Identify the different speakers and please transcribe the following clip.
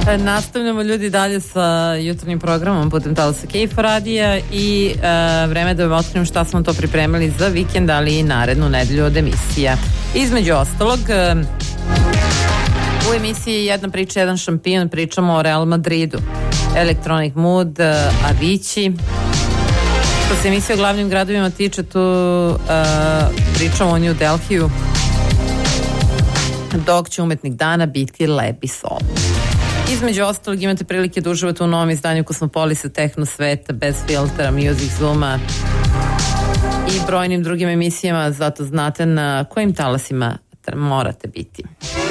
Speaker 1: Nastavljamo ljudi dalje sa jutarnjim programom putem talasa Kejfa radija i vreme da vam otkrijem šta smo to pripremili za vikend, ali i narednu nedelju od emisija. Između ostalog, u emisiji Jedna priča, jedan šampion, pričamo o Real Madridu, Electronic Mood, Avicii. Što se emisije o glavnim gradovima tiče, tu pričamo o New Delhiju, dok će umetnik dana biti Lebi Sol. Između ostalog imate prilike da uživate u novom izdanju Kosmopolisa Tehno sveta, bez filtera, Music Zooma i brojnim drugim emisijama, zato znate na kojim talasima morate biti.